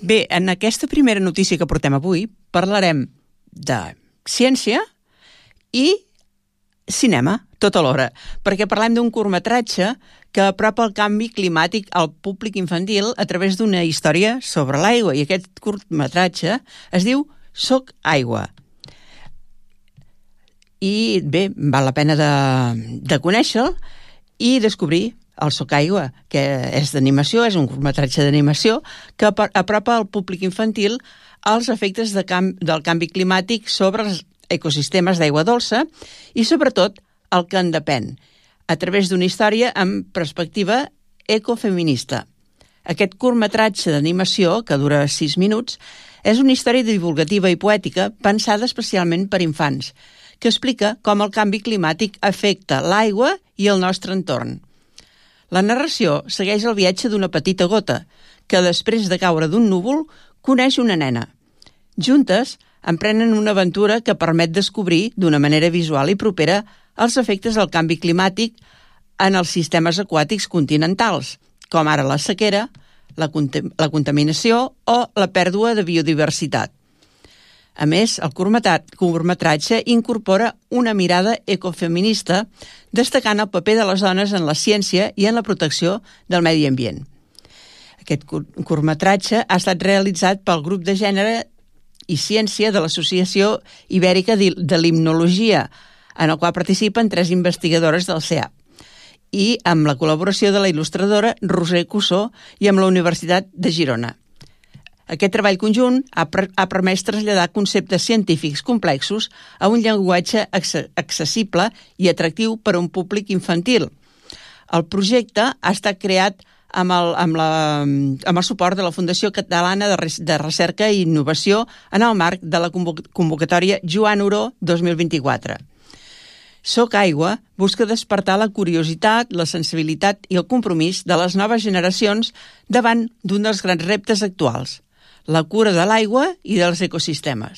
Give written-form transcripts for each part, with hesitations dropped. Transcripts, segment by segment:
Bé, en aquesta primera notícia que portem avui parlarem de ciència i cinema, tot alhora, perquè parlem d'un curtmetratge que apropa el canvi climàtic al públic infantil a través d'una història sobre l'aigua, i aquest curtmetratge es diu Soc Aigua. I bé, val la pena de conèixer-lo i descobrir el Soc Aigua, que és d'animació, és un curtmetratge d'animació que apropa al públic infantil als efectes del canvi climàtic sobre els ecosistemes d'aigua dolça i, sobretot, el que en depèn, a través d'una història amb perspectiva ecofeminista. Aquest curtmetratge d'animació, que dura 6 minuts, és una història divulgativa i poètica pensada especialment per infants, que explica com el canvi climàtic afecta l'aigua i el nostre entorn. La narració segueix el viatge d'una petita gota, que després de caure d'un núvol coneix una nena. Juntes emprenen una aventura que permet descobrir d'una manera visual i propera els efectes del canvi climàtic en els sistemes aquàtics continentals, com ara la sequera, la contaminació o la pèrdua de biodiversitat. A més, el curtmetratge incorpora una mirada ecofeminista, destacant el paper de les dones en la ciència i en la protecció del medi ambient. Aquest curtmetratge ha estat realitzat pel grup de gènere i ciència de l'Associació Ibèrica de Limnologia, en el qual participen 3 investigadores del CEAP, i amb la col·laboració de la il·lustradora Roser Cussó i amb la Universitat de Girona. Aquest treball conjunt ha permès traslladar conceptes científics complexos a un llenguatge accessible i atractiu per a un públic infantil. El projecte ha estat creat amb el suport de la Fundació Catalana de Recerca i Innovació en el marc de la convocatòria Joan Oró 2024. Soc Aigua busca despertar la curiositat, la sensibilitat i el compromís de les noves generacions davant d'un dels grans reptes actuals, la cura de l'aigua i dels ecosistemes.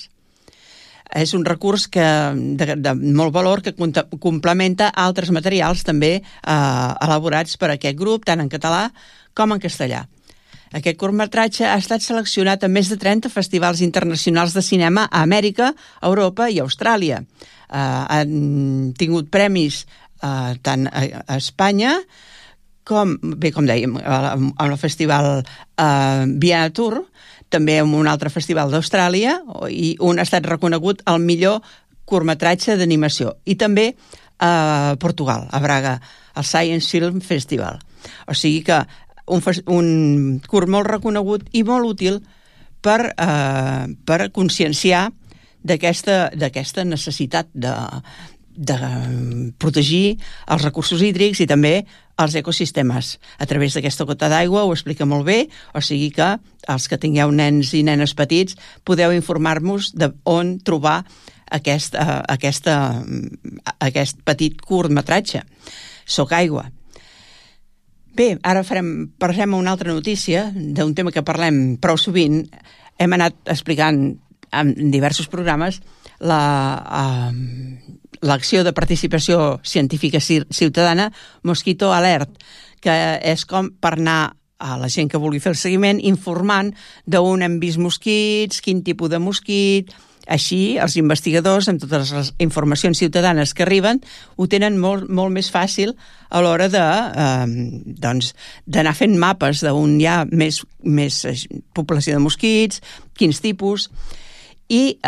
És un recurs de molt valor que complementa altres materials també elaborats per aquest grup, tant en català com en castellà. Aquest curtmetratge ha estat seleccionat a més de 30 festivals internacionals de cinema a Amèrica, Europa i Austràlia. Han tingut premis tant a Espanya com dèiem, amb el festival Viena Tour, també en un altre festival d'Austràlia, i un ha estat reconegut el millor curtmetratge d'animació, i també a Portugal, a Braga, al Science Film Festival. O sigui que un curt molt reconegut i molt útil per conscienciar d'aquesta necessitat de protegir els recursos hídrics i també els ecosistemes. A través d'aquesta gota d'aigua ho explica molt bé, o sigui que els que tingueu nens i nenes petits podeu informar-vos d'on trobar aquest petit curtmetratge. Soc Aigua. Bé, ara passem a una altra notícia d'un tema que parlem prou sovint. Hem anat explicant en diversos programes l'acció de participació científica ciutadana Mosquito Alert, que és com per anar a la gent que vulgui fer el seguiment informant d'on hem vist mosquits, quin tipus de mosquit. Així, els investigadors, amb totes les informacions ciutadanes que arriben, ho tenen molt més fàcil a l'hora d'anar fent mapes d'on hi ha més població de mosquits, quins tipus. I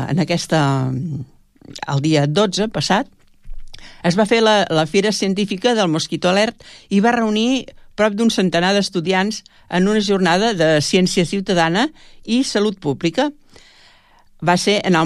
el dia 12 passat es va fer la Fira Científica del Mosquito Alert i va reunir prop d'un centenar d'estudiants en una jornada de ciència ciutadana i salut pública. Va ser en el